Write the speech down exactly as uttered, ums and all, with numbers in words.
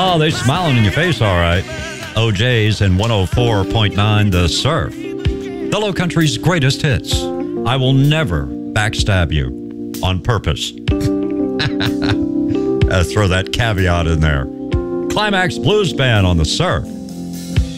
Oh, they smiling in your face, all right. O J's and one oh four point nine The Surf. The Low Country's greatest hits. I will never backstab you on purpose. uh, throw that caveat in there. Climax Blues Band on The Surf.